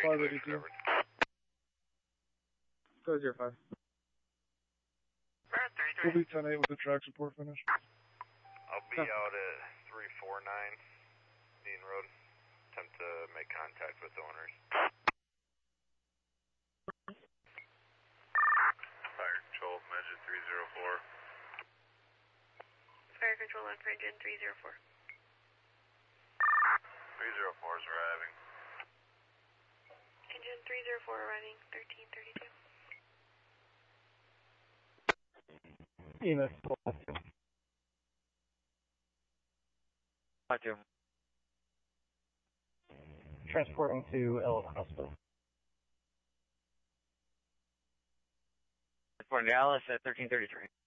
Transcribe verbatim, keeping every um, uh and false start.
five eighty-two. Go zero five. We'll be ten eight with the track support finish. I'll be huh. out at three four nine Dean Road. Attempt to make contact with the owners. Fire control, engine three zero four. Fire control on for engine three zero four. three zero four is arriving. Engine three zero four arriving, thirteen thirty-two. E M S. Roger. Transporting to Ellis Hospital. Transporting to Alice at thirteen thirty-three.